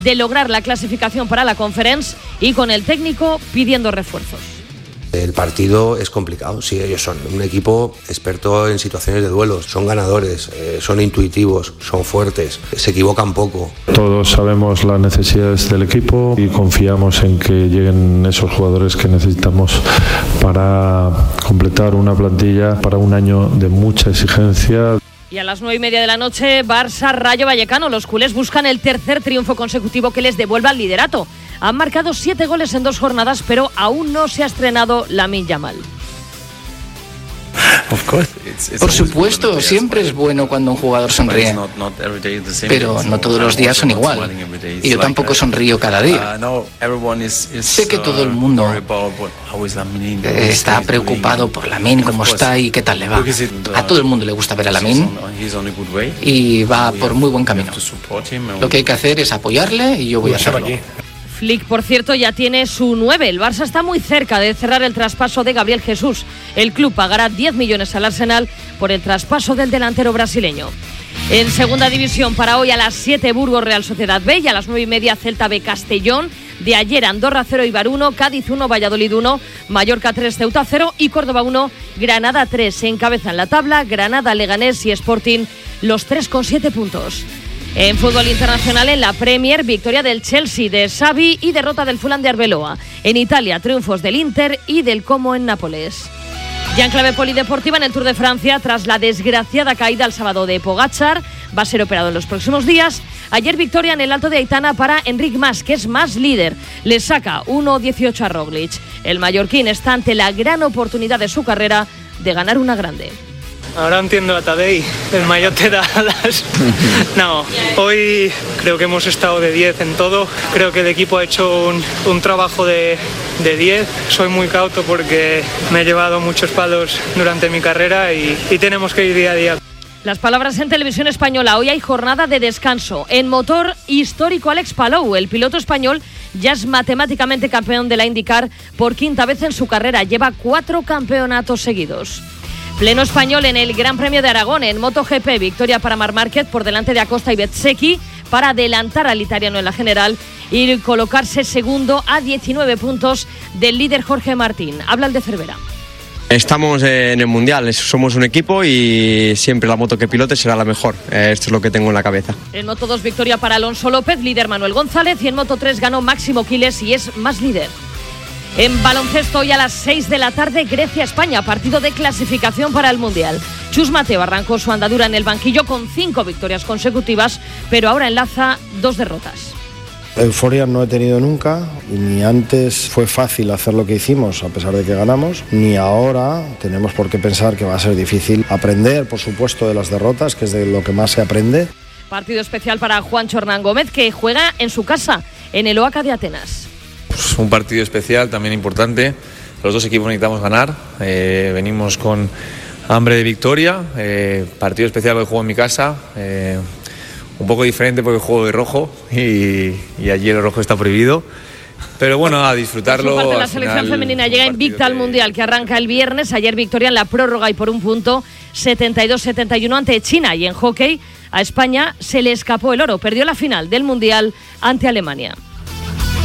de lograr la clasificación para la Conference y con el técnico pidiendo refuerzos. El partido es complicado, sí, ellos son un equipo experto en situaciones de duelos, son ganadores, son intuitivos, son fuertes, se equivocan poco. Todos sabemos las necesidades del equipo y confiamos en que lleguen esos jugadores que necesitamos para completar una plantilla para un año de mucha exigencia. Y a las 9:30 de la noche, Barça-Rayo Vallecano. Los culés buscan el tercer triunfo consecutivo que les devuelva el liderato. Han marcado 7 goles en 2 jornadas, pero aún no se ha estrenado Lamine Yamal. Por supuesto, siempre es bueno cuando un jugador sonríe, pero no todos los días son igual. Y yo tampoco sonrío cada día. Sé que todo el mundo está preocupado por Lamine, cómo está y qué tal le va. A todo el mundo le gusta ver a Lamine y va por muy buen camino. Lo que hay que hacer es apoyarle y yo voy a hacerlo. Flick, por cierto, ya tiene su 9. El Barça está muy cerca de cerrar el traspaso de Gabriel Jesús. El club pagará 10 millones al Arsenal por el traspaso del delantero brasileño. En segunda división, para hoy a las 7, Burgos Real Sociedad B, y a las 9:30 Celta B Castellón. De ayer, Andorra 0, Eibar 1, Cádiz 1, Valladolid 1, Mallorca 3, Ceuta 0 y Córdoba 1, Granada 3. Se encabezan la tabla Granada, Leganés y Sporting, los 3 con 7 puntos. En fútbol internacional, en la Premier, victoria del Chelsea de Xavi y derrota del Fulham de Arbeloa. En Italia, triunfos del Inter y del Como en Nápoles. Ya en clave polideportiva, en el Tour de Francia, tras la desgraciada caída el sábado de Pogačar, va a ser operado en los próximos días. Ayer victoria en el Alto de Aitana para Enric Mas, que es más líder. Le saca 1:18 a Roglic. El mallorquín está ante la gran oportunidad de su carrera de ganar una grande. Ahora entiendo a Tadej, el maillot de alas. No, hoy creo que hemos estado de 10 en todo. Creo que el equipo ha hecho un trabajo de 10. Soy muy cauto porque me he llevado muchos palos durante mi carrera y tenemos que ir día a día. Las palabras en Televisión Española. Hoy hay jornada de descanso. En motor, histórico Alex Palou. El piloto español ya es matemáticamente campeón de la IndyCar por 5ª vez en su carrera. Lleva 4 campeonatos seguidos. Pleno español en el Gran Premio de Aragón. En MotoGP, victoria para Marc Márquez por delante de Acosta y Bezzecchi para adelantar al italiano en la general y colocarse segundo a 19 puntos del líder Jorge Martín. Habla el de Cervera. Estamos en el Mundial, somos un equipo y siempre la moto que pilote será la mejor. Esto es lo que tengo en la cabeza. En Moto2, victoria para Alonso López, líder Manuel González, y en Moto3 ganó Máximo Quiles y es más líder. En baloncesto, hoy a las 6 de la tarde, Grecia-España, partido de clasificación para el Mundial. Chus Mateo arrancó su andadura en el banquillo con 5 victorias consecutivas, pero ahora enlaza 2 derrotas. Euforia no he tenido nunca, y ni antes fue fácil hacer lo que hicimos a pesar de que ganamos, ni ahora tenemos por qué pensar que va a ser difícil aprender, por supuesto, de las derrotas, que es de lo que más se aprende. Partido especial para Juancho Hernán Gómez, que juega en su casa, en el Oaca de Atenas. Pues un partido especial, también importante. Los dos equipos necesitamos ganar, venimos con hambre de victoria, partido especial porque juego en mi casa. Un poco diferente porque juego de rojo y allí el rojo está prohibido. Pero bueno, a disfrutarlo. Por su parte, la selección femenina llega invicta al Mundial, que arranca el viernes. Ayer victoria en la prórroga y por un punto, 72-71 ante China. Y en hockey, a España se le escapó el oro. Perdió la final del Mundial ante Alemania.